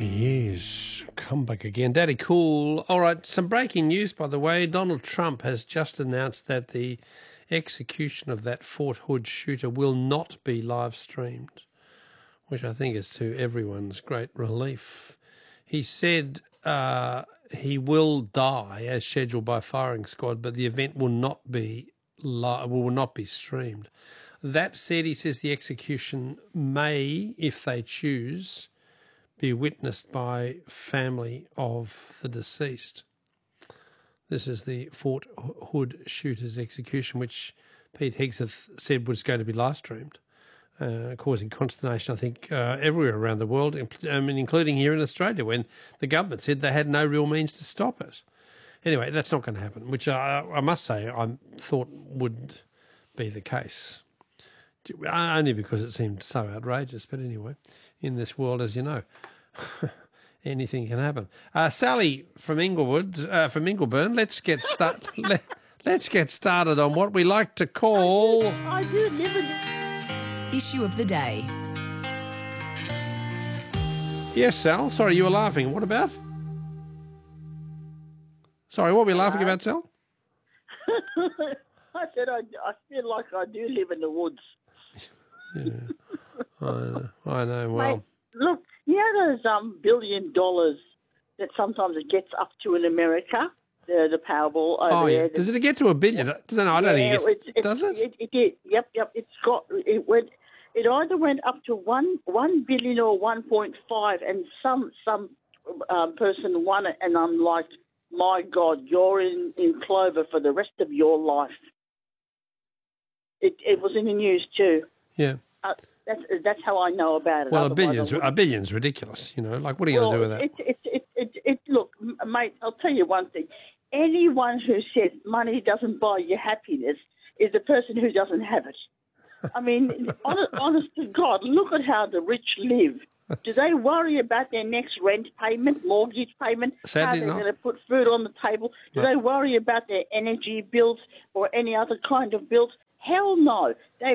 Yes, come back again. Daddy Cool. All right, some breaking news, by the way. Donald Trump has just announced that the execution of that Fort Hood shooter will not be live streamed, which I think is to everyone's great relief. He said he will die as scheduled by firing squad, but the event will not be streamed. That said, he says the execution may, if they choose, be witnessed by family of the deceased. This is the Fort Hood shooter's execution, which Pete Hegseth said was going to be live streamed, causing consternation, I think, everywhere around the world, including here in Australia, when the government said they had no real means to stop it. Anyway, that's not going to happen, which I must say I thought would be the case, only because it seemed so outrageous. But anyway, in this world, as you know, anything can happen. Sally from Ingleburn, let's get started on what we like to call I do live in Issue of the day. Yes, Sal. Sorry, you were laughing. What about? Sorry, what were we laughing about, Sal? I said I feel like I do live in the woods. Yeah, I know. Well, Mate, look, you know those $1 billion that sometimes it gets up to in America, the Powerball over there. Yeah. Does it get to $1 billion? I don't think it does. It did. Yep. It either went up to one billion or 1.5, and some person won it, and I'm like, my God, you're in clover for the rest of your life. It was in the news too. Yeah. That's how I know about it. Well, a billion's ridiculous. You know, like what are you going to do with that? Look, mate, I'll tell you one thing. Anyone who says money doesn't buy you happiness is the person who doesn't have it. I mean, honest to God, look at how the rich live. Do they worry about their next rent payment, mortgage payment, Sadly how they're not. going to put food on the table? Do they worry about their energy bills or any other kind of bills? Hell no. They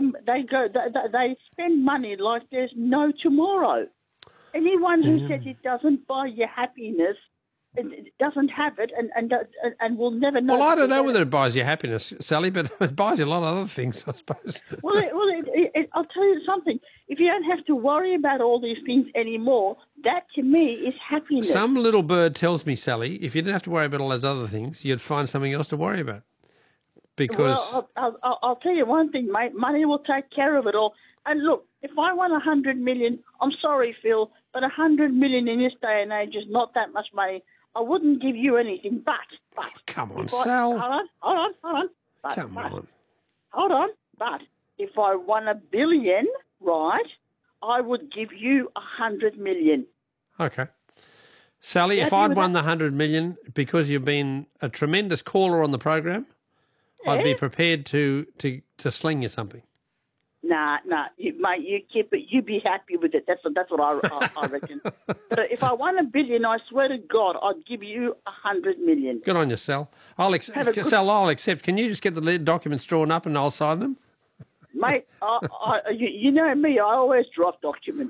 spend money like there's no tomorrow. Anyone who says it doesn't buy you happiness doesn't have it and will never know. Well, I don't know whether it buys you happiness, Sally, but it buys you a lot of other things, I suppose. Well, I'll tell you something. If you don't have to worry about all these things anymore, that to me is happiness. Some little bird tells me, Sally, if you didn't have to worry about all those other things, you'd find something else to worry about. Because I'll tell you one thing, mate. Money will take care of it all. And look, if I won 100 million, I'm sorry, Phil, but 100 million in this day and age is not that much money. I wouldn't give you anything, but come on, Sal. Hold on. Come on. Hold on. But if I won $1 billion, right, I would give you 100 million. Okay. Sally, if I'd won the 100 million, because you've been a tremendous caller on the program, I'd be prepared to sling you something. Nah, mate, you keep it. You be happy with it. That's what I reckon. But if I won $1 billion, I swear to God, I'd give you 100 million. Good on you, Sal. I'll accept. Can you just get the documents drawn up and I'll sign them? Mate, you know me. I always drop documents.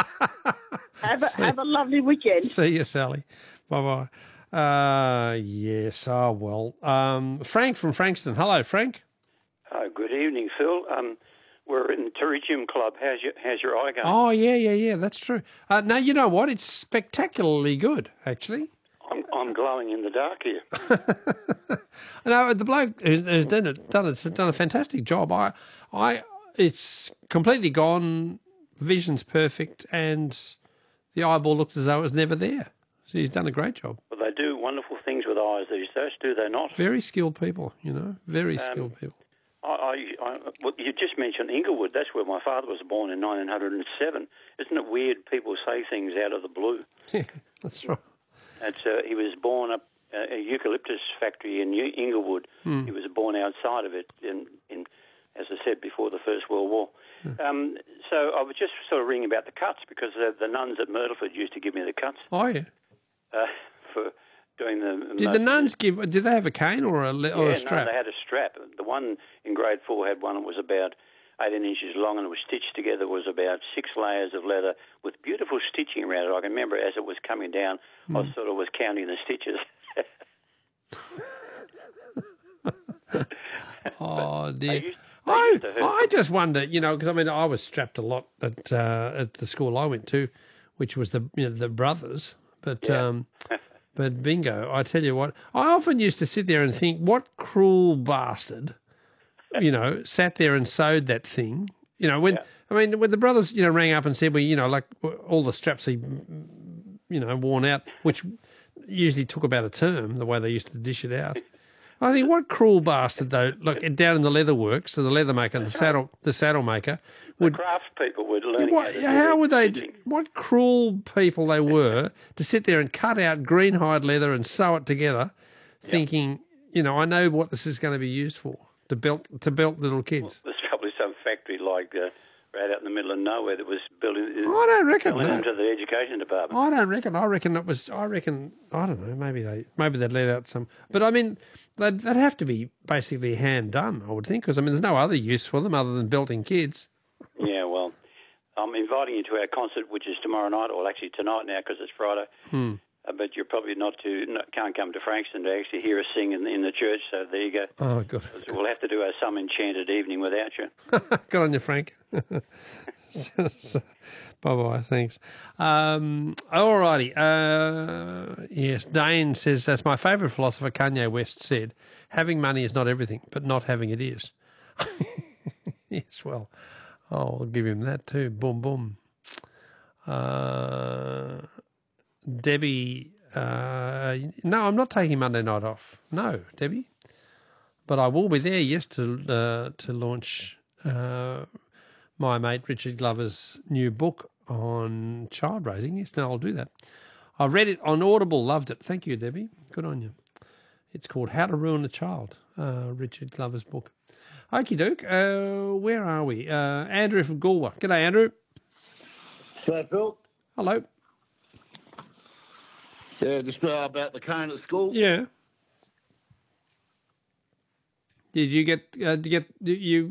Have a lovely weekend. See you, Sally. Bye-bye. Yes. Oh, well. Frank from Frankston. Hello, Frank. Good evening, Phil. We're in Terrarium Club. How's your eye going? Oh, yeah. That's true. No, you know what? It's spectacularly good, actually. I'm glowing in the dark here. No, the bloke who's done a fantastic job. It's completely gone. Vision's perfect, and the eyeball looks as though it was never there. So he's done a great job. Well, they do wonderful things with eyes these days, do they not? Very skilled people, very skilled people. Well, you just mentioned Inglewood. That's where my father was born in 1907. Isn't it weird people say things out of the blue? Yeah, that's right. He was born up a eucalyptus factory in Inglewood. He was born outside of it, in as I said, before the First World War. So I was just sort of ringing about the cuts because the nuns at Myrtleford used to give me the cuts. Oh, yeah. For doing the... Did the nuns did they have a cane or a strap? No, they had a strap. The one in grade 4 had one that was about 18 inches long, and it was stitched together. It was about 6 layers of leather with beautiful stitching around it. I can remember as it was coming down, I sort of was counting the stitches. Oh, dear. I used to hurt. I just wonder, because I mean, I was strapped a lot at the school I went to, which was the brothers. But but bingo, I tell you what, I often used to sit there and think, what cruel bastard, sat there and sewed that thing. When the brothers, rang up and said, well, like all the straps are, worn out, which usually took about a term, the way they used to dish it out. I think what cruel bastard though, look down in the leather works, so the leather maker, the saddle maker, the craft people were learning how would they do? What cruel people they were to sit there and cut out greenhide leather and sew it together, thinking, I know what this is going to be used for, to belt little kids. Well, there's probably some factory like right out in the middle of nowhere that was building. I don't reckon into the education department. I don't reckon. I reckon it was. I don't know. Maybe they'd let out some. But I mean, they'd have to be basically hand done. I would think, because there's no other use for them other than belting kids. Yeah, well, I'm inviting you to our concert, which is tomorrow night, or actually tonight now because it's Friday. But you're probably can't come to Frankston to actually hear us sing in the church. So there you go. Oh, good. We'll have to do some enchanted evening without you. Good on you, Frank. Bye-bye, thanks. All righty. Yes, Dane says, as my favourite philosopher Kanye West said, having money is not everything, but not having it is. Yes, well, I'll give him that too. Boom, boom. Debbie, no, I'm not taking Monday night off. No, Debbie. But I will be there, yes, to launch my mate Richard Glover's new book on child raising. Yes, no, I'll do that. I read it on Audible, loved it. Thank you, Debbie. Good on you. It's called How to Ruin a Child, Richard Glover's book. Okie doke. Where are we? Andrew from Galway. G'day, Andrew. G'day, Phil. Hello. Yeah, just about the cane at school. Yeah. Did you get you